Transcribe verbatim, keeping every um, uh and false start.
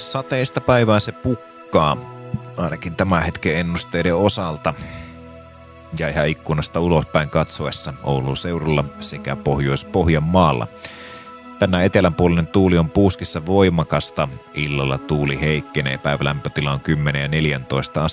Sateista päivää se pukkaa, ainakin tämän hetken ennusteiden osalta. Ja ihan ikkunasta ulospäin katsoessa Oulun seudulla sekä Pohjois-Pohjanmaalla. Tänään etelänpuolinen tuuli on puuskissa voimakasta. Illalla tuuli heikkenee, päivälämpötila on kymmenen ja neljätoista astetta.